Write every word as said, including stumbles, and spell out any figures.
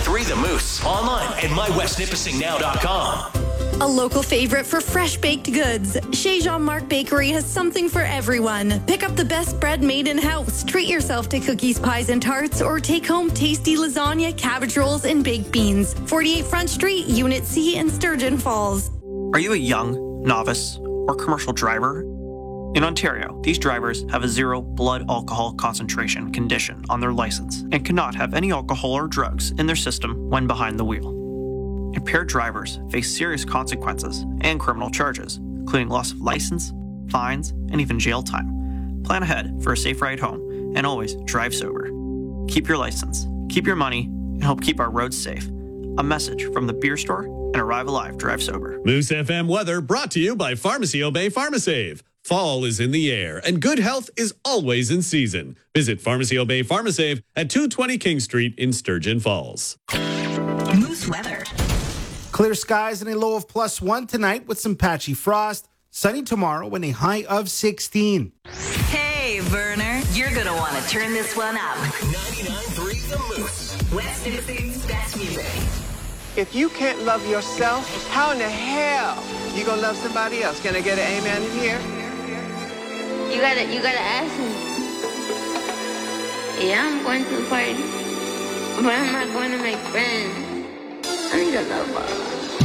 three The Moose. Online at my west nipissing now dot com. A local favorite for fresh baked goods, Chez Jean-Marc Bakery has something for everyone. Pick up the best bread made in-house, treat yourself to cookies, pies, and tarts, or take home tasty lasagna, cabbage rolls, and baked beans. forty-eight Front Street, Unit C in Sturgeon Falls. Are you a young, novice, or commercial driver? In Ontario, these drivers have a zero blood alcohol concentration condition on their license and cannot have any alcohol or drugs in their system when behind the wheel. Impaired drivers face serious consequences and criminal charges, including loss of license, fines, and even jail time. Plan ahead for a safe ride home and always drive sober. Keep your license, keep your money, and help keep our roads safe. A message from the beer store and Arrive Alive Drive Sober. Moose F M weather brought to you by Pharmacy Obey PharmaSave. Fall is in the air, and good health is always in season. Visit Pharmacy Obey PharmaSave at two twenty King Street in Sturgeon Falls. Moose weather. Clear skies and a low of plus one tonight with some patchy frost. Sunny tomorrow and a high of sixteen. Hey, Werner, you're going to want to turn this one up. ninety-nine point three The Moose. West Nipissing's best music. If you can't love yourself, how in the hell you gonna love somebody else? Can I get an amen in here? You gotta, you gotta ask me. Yeah, I'm going to the party, but I'm not going to make friends. I need a lover.